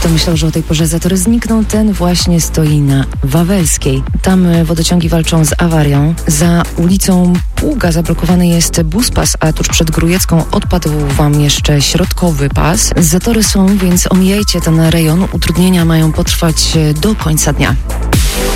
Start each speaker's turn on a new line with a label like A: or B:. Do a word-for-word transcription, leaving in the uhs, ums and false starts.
A: Kto myślał, że o tej porze zatory znikną, ten właśnie stoi na Wawelskiej. Tam wodociągi walczą z awarią. Za ulicą Pługa zablokowany jest buspas, a tuż przed Grójecką odpadł wam jeszcze środkowy pas. Zatory są, więc omijajcie ten rejon. Utrudnienia mają potrwać do końca dnia.